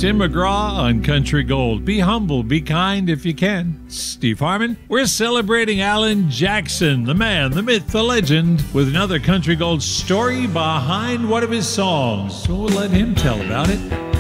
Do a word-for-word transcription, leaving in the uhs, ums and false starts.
Tim McGraw on Country Gold. Be humble, be kind if you can. Steve Harmon. We're celebrating Alan Jackson, the man, the myth, the legend, with another Country Gold story behind one of his songs. So we'll let him tell about it.